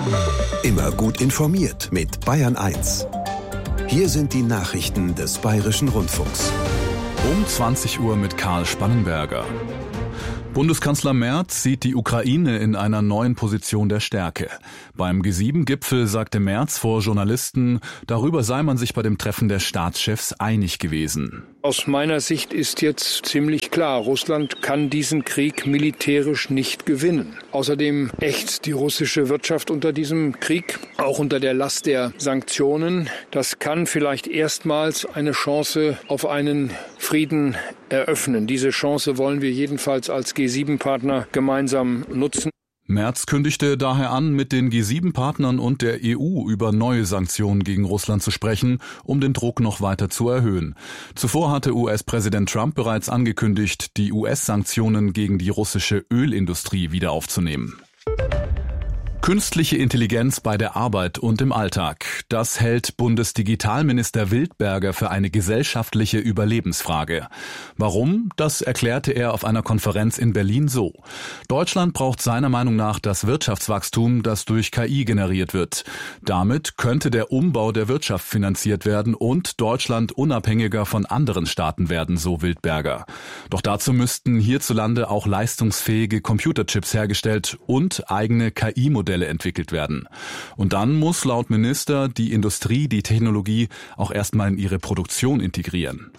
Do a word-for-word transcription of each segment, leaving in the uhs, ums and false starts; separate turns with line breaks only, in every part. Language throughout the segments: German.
Immer gut informiert mit Bayern eins. Hier sind die Nachrichten des Bayerischen Rundfunks.
Um zwanzig Uhr mit Karl Spannenberger. Bundeskanzler Merz sieht die Ukraine in einer neuen Position der Stärke. Beim G sieben Gipfel sagte Merz vor Journalisten, darüber sei man sich bei dem Treffen der Staatschefs einig gewesen.
Aus meiner Sicht ist jetzt ziemlich klar, Russland kann diesen Krieg militärisch nicht gewinnen. Außerdem ächzt die russische Wirtschaft unter diesem Krieg, auch unter der Last der Sanktionen. Das kann vielleicht erstmals eine Chance auf einen Frieden eröffnen. Diese Chance wollen wir jedenfalls als G sieben Partner gemeinsam nutzen.
Merz kündigte daher an, mit den G sieben Partnern und der E U über neue Sanktionen gegen Russland zu sprechen, um den Druck noch weiter zu erhöhen. Zuvor hatte U S-Präsident Trump bereits angekündigt, die U S-Sanktionen gegen die russische Ölindustrie wieder aufzunehmen. Künstliche Intelligenz bei der Arbeit und im Alltag. Das hält Bundesdigitalminister Wildberger für eine gesellschaftliche Überlebensfrage. Warum? Das erklärte er auf einer Konferenz in Berlin so. Deutschland braucht seiner Meinung nach das Wirtschaftswachstum, das durch K I generiert wird. Damit könnte der Umbau der Wirtschaft finanziert werden und Deutschland unabhängiger von anderen Staaten werden, so Wildberger. Doch dazu müssten hierzulande auch leistungsfähige Computerchips hergestellt und eigene K I-Modelle entwickelt werden. Und dann muss laut Minister die Industrie die Technologie auch erstmal in ihre Produktion integrieren.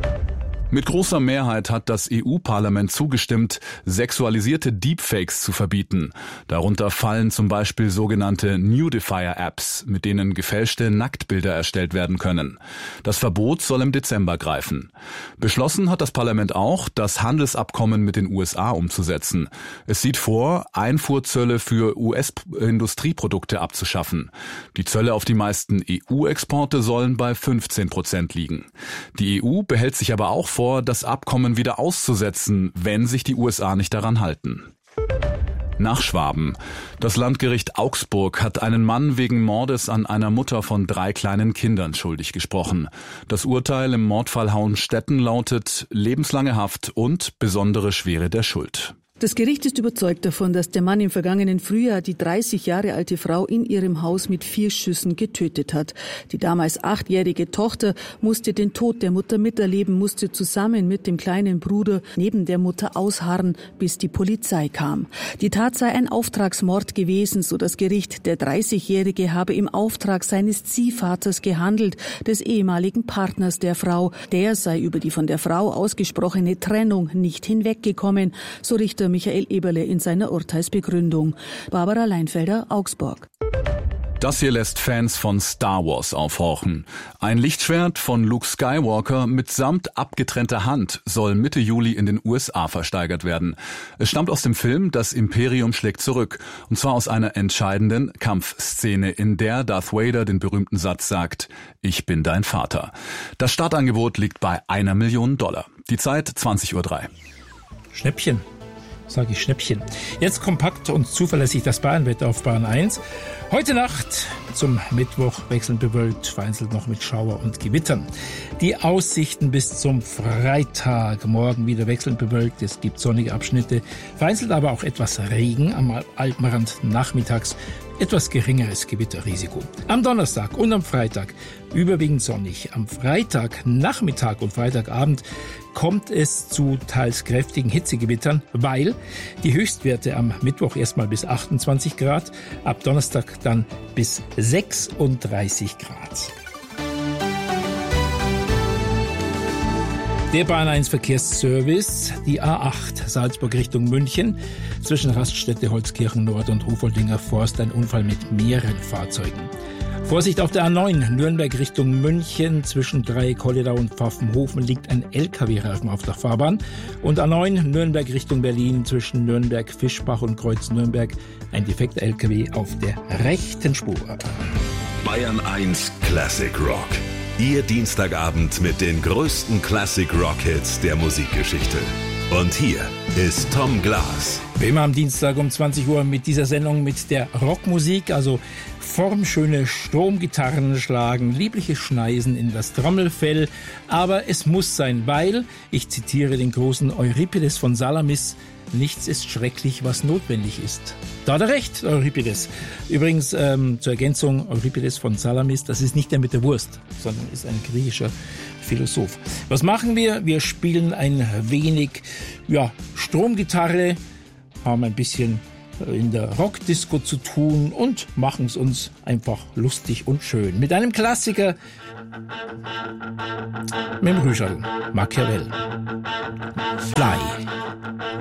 Mit großer Mehrheit hat das E U-Parlament zugestimmt, sexualisierte Deepfakes zu verbieten. Darunter fallen zum Beispiel sogenannte Nudifier-Apps, mit denen gefälschte Nacktbilder erstellt werden können. Das Verbot soll im Dezember greifen. Beschlossen hat das Parlament auch, das Handelsabkommen mit den U S A umzusetzen. Es sieht vor, Einfuhrzölle für U S-Industrieprodukte abzuschaffen. Die Zölle auf die meisten E U-Exporte sollen bei fünfzehn Prozent liegen. Die E U behält sich aber auch vor, das Abkommen wieder auszusetzen, wenn sich die U S A nicht daran halten. Nach Schwaben. Das Landgericht Augsburg hat einen Mann wegen Mordes an einer Mutter von drei kleinen Kindern schuldig gesprochen. Das Urteil im Mordfall Hauenstetten lautet lebenslange Haft und besondere Schwere der Schuld.
Das Gericht ist überzeugt davon, dass der Mann im vergangenen Frühjahr die dreißig Jahre alte Frau in ihrem Haus mit vier Schüssen getötet hat. Die damals achtjährige Tochter musste den Tod der Mutter miterleben, musste zusammen mit dem kleinen Bruder neben der Mutter ausharren, bis die Polizei kam. Die Tat sei ein Auftragsmord gewesen, so das Gericht. Der dreißigjährige habe im Auftrag seines Ziehvaters gehandelt, des ehemaligen Partners der Frau. Der sei über die von der Frau ausgesprochene Trennung nicht hinweggekommen, so Richter Michael Eberle in seiner Urteilsbegründung. Barbara Leinfelder, Augsburg.
Das hier lässt Fans von Star Wars aufhorchen. Ein Lichtschwert von Luke Skywalker mitsamt abgetrennter Hand soll Mitte Juli in den U S A versteigert werden. Es stammt aus dem Film Das Imperium schlägt zurück, und zwar aus einer entscheidenden Kampfszene, in der Darth Vader den berühmten Satz sagt: Ich bin dein Vater. Das Startangebot liegt bei einer Million Dollar. Die Zeit zwanzig Uhr drei.
Schnäppchen. Sage ich Schnäppchen. Jetzt kompakt und zuverlässig das Bayernwetter auf Bayern eins. Heute Nacht zum Mittwoch wechselnd bewölkt, vereinzelt noch mit Schauer und Gewittern. Die Aussichten bis zum Freitag. Morgen wieder wechselnd bewölkt, es gibt sonnige Abschnitte, vereinzelt aber auch etwas Regen am Alpenrand nachmittags. Etwas geringeres Gewitterrisiko. Am Donnerstag und am Freitag überwiegend sonnig. Am Freitag Nachmittag und Freitagabend kommt es zu teils kräftigen Hitzegewittern, weil die Höchstwerte am Mittwoch erstmal bis achtundzwanzig Grad, ab Donnerstag dann bis sechsunddreißig Grad. Der Bayern eins Verkehrsservice, die A acht Salzburg Richtung München, zwischen Raststätte Holzkirchen Nord und Rufoldinger Forst ein Unfall mit mehreren Fahrzeugen. Vorsicht auf der A neun, Nürnberg Richtung München, zwischen Dreieck-Holledau und Pfaffenhofen liegt ein L K W-Reifen auf der Fahrbahn. Und A neun, Nürnberg Richtung Berlin, zwischen Nürnberg, Fischbach und Kreuz Nürnberg, ein defekter L K W auf der rechten Spur.
Bayern eins Classic Rock. Ihr Dienstagabend mit den größten Classic-Rock-Hits der Musikgeschichte. Und hier ist Tom Glas.
Wie immer am Dienstag um zwanzig Uhr mit dieser Sendung mit der Rockmusik, also formschöne Stromgitarren schlagen, liebliche Schneisen in das Trommelfell. Aber es muss sein, weil, ich zitiere den großen Euripides von Salamis, nichts ist schrecklich, was notwendig ist. Da hat er recht, Euripides. Übrigens ähm, zur Ergänzung, Euripides von Salamis, das ist nicht der mit der Wurst, sondern ist ein griechischer Philosoph. Was machen wir? Wir spielen ein wenig ja, Stromgitarre, haben ein bisschen in der Rockdisco zu tun und machen es uns einfach lustig und schön. Mit einem Klassiker, mit dem Rüschel, Machiavelli. Fly.